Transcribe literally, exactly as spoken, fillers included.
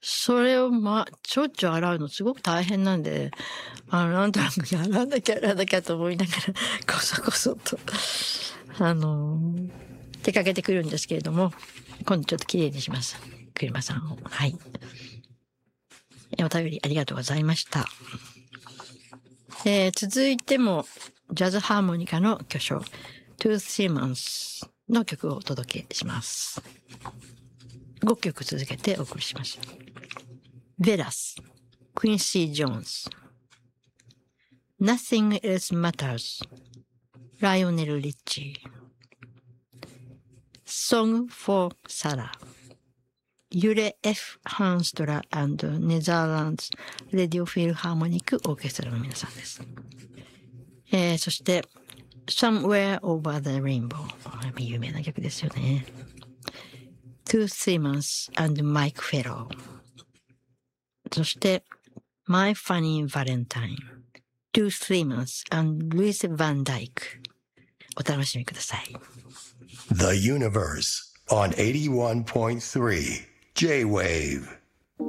それをましょっちゅう洗うのすごく大変なんで、あのなんとなく洗わなきゃ洗わなきゃと思いながらこそこそとあの出かけてくるんですけれども、今度ちょっときれいにします。車さんを。はい。お便りありがとうございました。えー、続いてもジャズハーモニカの巨匠トゥース・シーマンスの曲をお届けします。ごきょく続けてお送りします。ベラス、クインシー・ジョーンズ、Nothing Else Matters、ライオネル・リッチー、Song for Sarah、ユレ・ F ・ハンストラ&ネザーランズ・レディオ・フィルハーモニック・オーケストラの皆さんです。えー、そして Somewhere Over the Rainbow、有名な曲ですよね。Two Simmons and Mike Farrell、そして My Funny Valentine、Two Simmons and Louis Van Dyke。お楽しみください。 The Universe on eighty-one point three J-Wave